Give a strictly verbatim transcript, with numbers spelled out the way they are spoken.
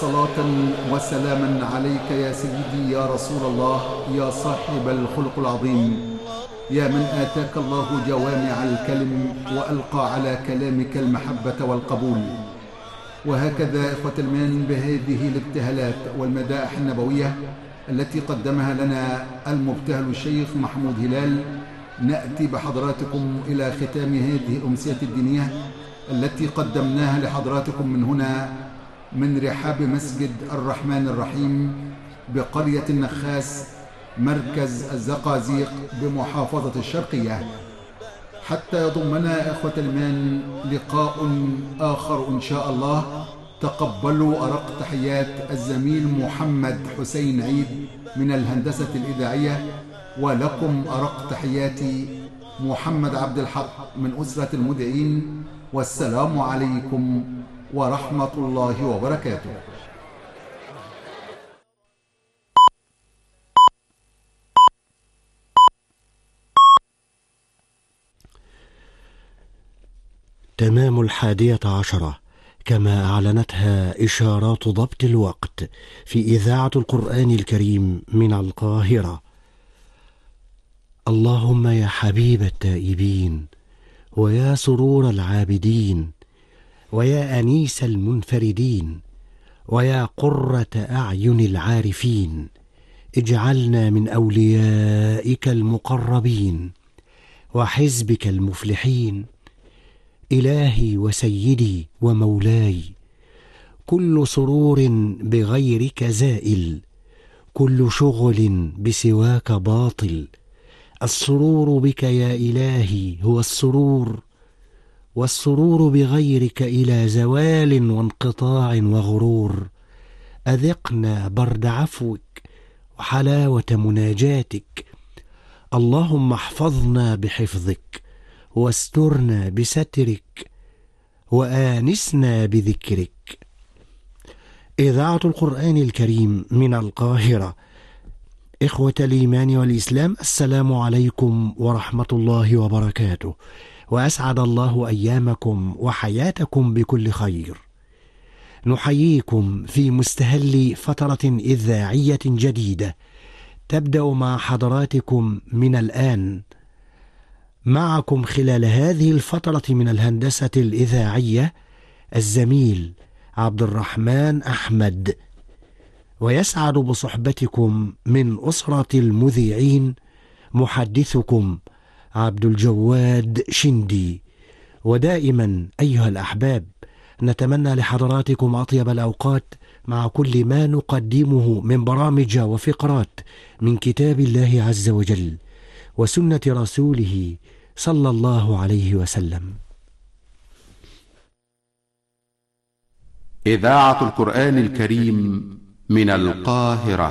صلاة وسلاما عليك يا سيدي يا رسول الله، يا صاحب الخلق العظيم، يا من آتاك الله جوامع الكلم وألقى على كلامك المحبة والقبول. وهكذا إخوة الإيمان، بهذه الابتهالات والمدائح النبوية التي قدمها لنا المبتهل الشيخ محمود هلال، نأتي بحضراتكم إلى ختام هذه الأمسية الدينية التي قدمناها لحضراتكم من هنا من رحاب مسجد الرحمن الرحيم بقرية النخاس مركز الزقازيق بمحافظة الشرقية، حتى يضمنا إخوة الإيمان لقاء آخر إن شاء الله. تقبلوا أرق تحيات الزميل محمد حسين عيد من الهندسة الإذاعية، ولكم أرق تحياتي محمد عبد الحق من أسرة المذيعين، والسلام عليكم ورحمة الله وبركاته. تمام الحادية عشرة كما أعلنتها إشارات ضبط الوقت في إذاعة القرآن الكريم من القاهرة. اللهم يا حبيب التائبين، ويا سرور العابدين، ويا أنيس المنفردين، ويا قرة أعين العارفين، اجعلنا من أوليائك المقربين وحزبك المفلحين. إلهي وسيدي ومولاي، كل سرور بغيرك زائل، كل شغل بسواك باطل. السرور بك يا إلهي هو السرور، والسرور بغيرك إلى زوال وانقطاع وغرور. أذقنا برد عفوك وحلاوة مناجاتك. اللهم احفظنا بحفظك، واسترنا بسترك، وآنسنا بذكرك. إذاعة القرآن الكريم من القاهرة. إخوة الإيمان والإسلام، السلام عليكم ورحمة الله وبركاته، وأسعد الله أيامكم وحياتكم بكل خير. نحييكم في مستهل فترة إذاعية جديدة تبدأ مع حضراتكم من الآن. معكم خلال هذه الفترة من الهندسة الإذاعية الزميل عبد الرحمن أحمد، ويسعد بصحبتكم من أسرة المذيعين محدثكم عبد الجواد شندي. ودائما أيها الأحباب، نتمنى لحضراتكم أطيب الأوقات مع كل ما نقدمه من برامج وفقرات من كتاب الله عز وجل وسنة رسوله صلى الله عليه وسلم. إذاعة القرآن الكريم من القاهرة.